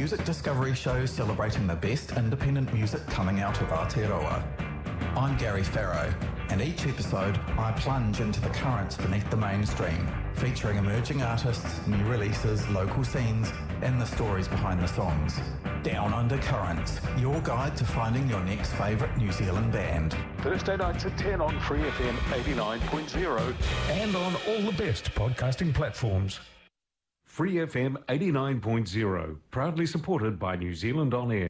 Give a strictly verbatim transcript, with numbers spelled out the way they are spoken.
music discovery show celebrating the best independent music coming out of Aotearoa. I'm Gary Farrow, and each episode I plunge into the currents beneath the mainstream, featuring emerging artists, new releases, local scenes, and the stories behind the songs. Down Under Currents, your guide to finding your next favourite New Zealand band. Thursday nights at ten on Free F M eighty-nine point zero and on all the best podcasting platforms. Free F M eighty-nine point zero, proudly supported by New Zealand On Air.